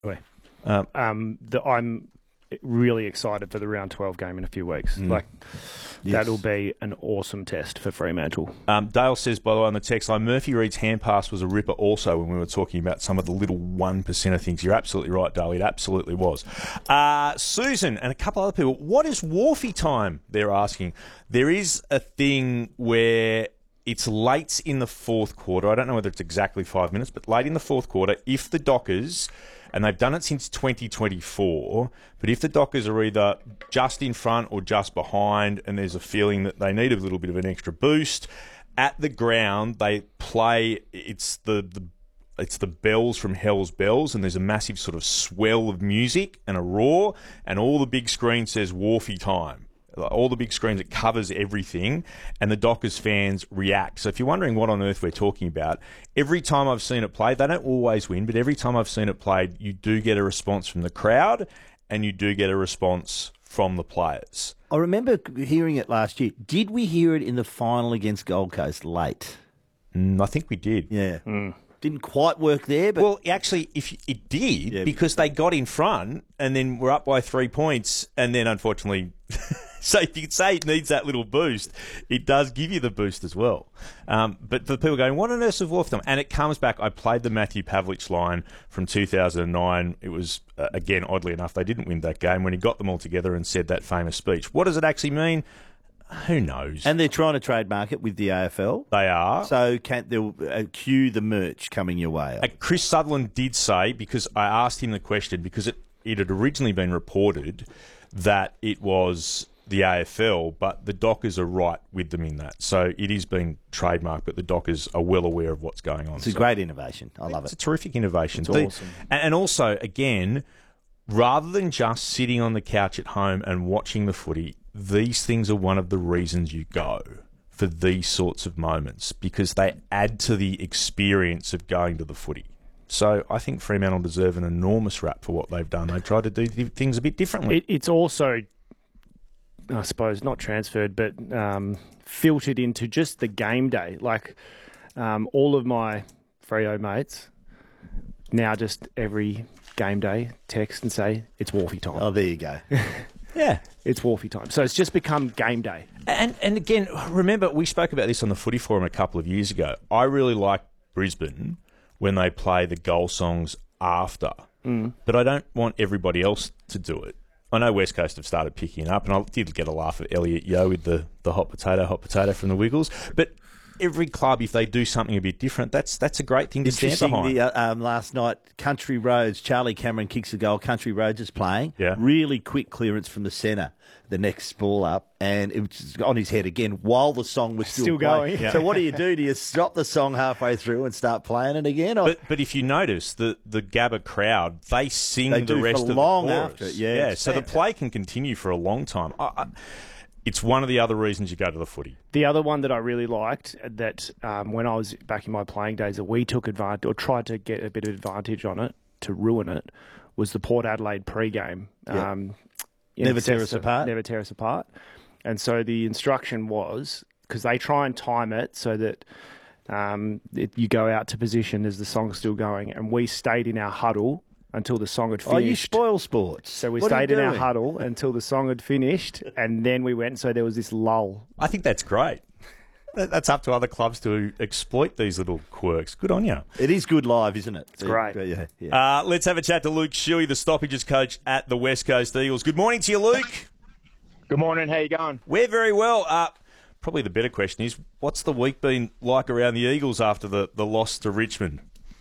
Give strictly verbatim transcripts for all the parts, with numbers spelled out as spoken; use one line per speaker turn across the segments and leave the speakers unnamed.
Um, um, the, I'm really excited for the round twelve game in a few weeks. Mm. Like yes. That'll be an awesome test for Fremantle.
Um, Dale says, by the way, on the text line, Murphy Reed's hand pass was a ripper also when we were talking about some of the little one percent of things. You're absolutely right, Dale. It absolutely was. Uh, Susan and a couple other people, what is Wharfie time? They're asking. There is a thing where it's late in the fourth quarter. I don't know whether it's exactly five minutes, but late in the fourth quarter, if the Dockers... and they've done it since twenty twenty-four, but if the Dockers are either just in front or just behind and there's a feeling that they need a little bit of an extra boost, at the ground they play, it's the, the it's the bells from Hell's Bells, and there's a massive sort of swell of music and a roar, and all the big screen says Wharfie time. All the big screens, it covers everything, and the Dockers fans react. So if you're wondering what on earth we're talking about, every time I've seen it played, they don't always win, but every time I've seen it played, you do get a response from the crowd, and you do get a response from the players.
I remember hearing it last year. Did we hear it in the final against Gold Coast late?
Mm, I think we did.
Yeah. Mm. Didn't quite work there, but...
Well, actually, if it did, yeah, because they got in front, and then we're up by three points, and then, unfortunately... So if you could say it needs that little boost, it does give you the boost as well. Um, but for the people going, what on earth is Wharfie? And it comes back. I played the Matthew Pavlich line from two thousand nine. It was, uh, again, oddly enough, they didn't win that game when he got them all together and said that famous speech. What does it actually mean? Who knows?
And they're trying to trademark it with the A F L.
They are.
So can they'll uh, cue the merch coming your way.
Uh, Chris Sutherland did say, because I asked him the question, because it, it had originally been reported that it was the A F L, but the Dockers are right with them in that. So it is being trademarked, but the Dockers are well aware of what's going on.
It's a
so
great innovation. I love
it's
it.
It's a terrific innovation.
It's
the,
awesome.
And also, again, rather than just sitting on the couch at home and watching the footy, these things are one of the reasons you go for these sorts of moments, because they add to the experience of going to the footy. So I think Fremantle deserve an enormous rap for what they've done. They've tried to do things a bit differently.
It, it's also... I suppose not transferred, but um, filtered into just the game day. Like um, all of my Freo mates now just every game day text and say, it's Wharfie time.
Oh, there you go.
Yeah, it's Wharfie time. So it's just become game day.
And, and again, remember, we spoke about this on the Footy Forum a couple of years ago. I really like Brisbane when they play the goal songs after, mm. but I don't want everybody else to do it. I know West Coast have started picking up, and I did get a laugh at Elliot Yeo with the, the hot potato, hot potato from the Wiggles. But every club, if they do something a bit different, that's that's a great thing to stand behind.
The, uh, um, last night, Country Roads, Charlie Cameron kicks the goal. Country Roads is playing.
Yeah.
Really quick clearance from the centre, the next ball up, and it was on his head again while the song was still,
still
going.
Yeah.
So what do you do? Do you stop the song halfway through and start playing it again? Or?
But but if you notice, the, the Gabba crowd, they sing
they
the
do
rest
for
of
long
the chorus.
After it. Yeah,
yeah so fantastic. The play can continue for a long time. I, I, It's one of the other reasons you go to the footy.
The other one that I really liked, that um, when I was back in my playing days, that we took advantage or tried to get a bit of advantage on it to ruin it, was the Port Adelaide pre-game.
Yeah.
Um,
never tear us apart.
Never tear us apart. And so the instruction was, because they try and time it so that um, it, you go out to position as the song's still going, and we stayed in our huddle until the song had finished.
Oh, you spoil sports.
So we
what
stayed in our huddle until the song had finished, and then we went, so there was this lull.
I think that's great. That's up to other clubs to exploit these little quirks. Good on you.
It is good live, isn't it?
It's great.
Yeah, yeah.
Uh, let's have a chat to Luke Shuey, the stoppages coach at the West Coast Eagles. Good morning to you, Luke.
Good morning. How you going?
We're very well. Uh, probably the better question is, what's the week been like around the Eagles after the, the loss to Richmond?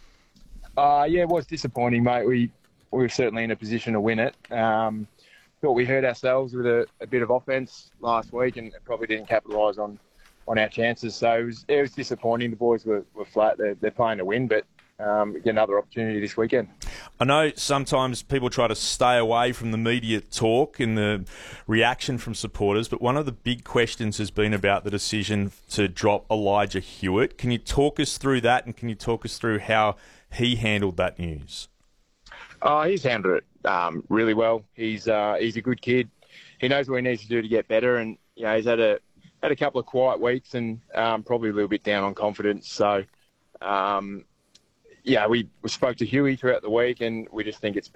Uh, yeah, it was disappointing, mate. We we were certainly in a position to win it. Um, thought we hurt ourselves with a, a bit of offence last week and probably didn't capitalise on, on our chances. So it was, it was disappointing. The boys were, were flat. They're, they're playing to win, but um, get another opportunity this weekend.
I know sometimes people try to stay away from the media talk and the reaction from supporters, but one of the big questions has been about the decision to drop Elijah Hewitt. Can you talk us through that, and can you talk us through how he handled that news?
Oh, he's handled it um, really well. He's uh, he's a good kid. He knows what he needs to do to get better, and you know he's had a had a couple of quiet weeks and um, probably a little bit down on confidence. So, um, yeah, we, we spoke to Huey throughout the week, and we just think it's